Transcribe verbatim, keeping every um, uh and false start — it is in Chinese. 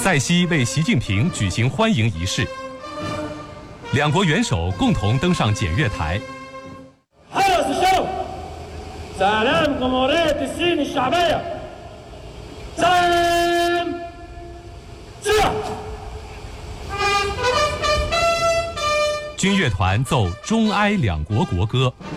塞西为习近平举行欢迎仪式，两国元首共同登上检阅台。军乐团奏中埃两国国歌，